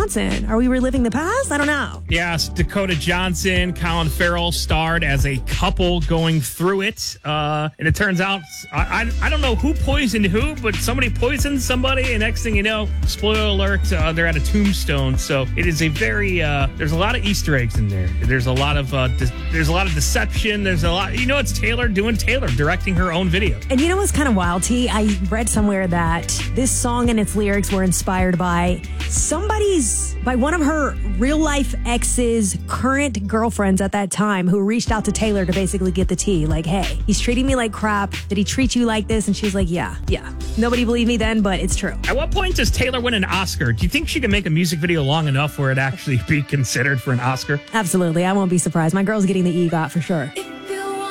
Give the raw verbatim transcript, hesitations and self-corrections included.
Johnson. Are we reliving the past? I don't know. Yes, Dakota Johnson, Colin Farrell starred as a couple going through it. Uh, and it turns out, I, I, I don't know who poisoned who, but somebody poisoned somebody. And next thing you know, spoiler alert, uh, they're at a tombstone. So it is a very, uh, there's a lot of Easter eggs in there. There's a lot of, uh, de- there's a lot of deception. There's a lot, you know, it's Taylor doing Taylor, directing her own video. And you know what's kind of wild, T? I read somewhere that this song and its lyrics were inspired by somebody's, by one of her real life ex's current girlfriends at that time who reached out to Taylor to basically get the tea. Like, hey, he's treating me like crap. Did he treat you like this? And she's like, yeah, yeah. Nobody believed me then, but it's true. At what point does Taylor win an Oscar? Do you think she can make a music video long enough where it actually be considered for an Oscar? Absolutely. I won't be surprised. My girl's getting the EGOT for sure.